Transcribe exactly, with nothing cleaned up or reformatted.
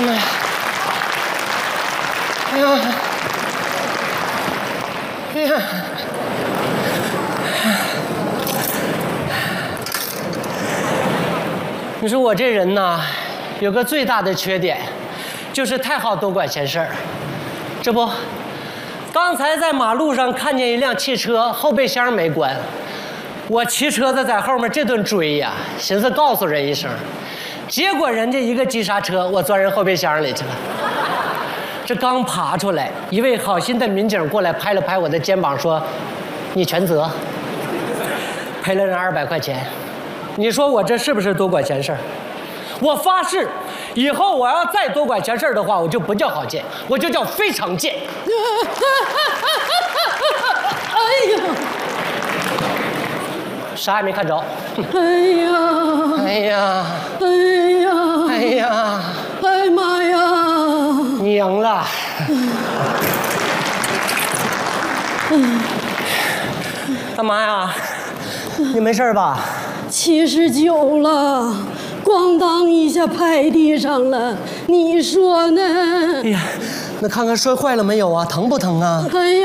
妈呀！哎呀！哎呀！你说我这人呐，有个最大的缺点，就是太好多管闲事儿。这不，刚才在马路上看见一辆汽车，后备箱没关，我骑车子在后面这顿追呀，寻思告诉人一声，结果人家一个急刹车，我钻人后备箱里去了。这刚爬出来，一位好心的民警过来拍了拍我的肩膀，说：“你全责，赔了人二百块钱。”你说我这是不是多管闲事儿？我发誓，以后我要再多管闲事儿的话，我就不叫好贱，我就叫非常贱。哎呀，啥也没看着。 哎呀， 哎呀， 哎呀， 哎呀， 哎妈呀！ 你赢了。干嘛呀？你没事吧？ 七十九了，咣当一下拍地上了，你说呢？ 哎呀，那看看摔坏了没有啊？疼不疼啊？ 哎呀！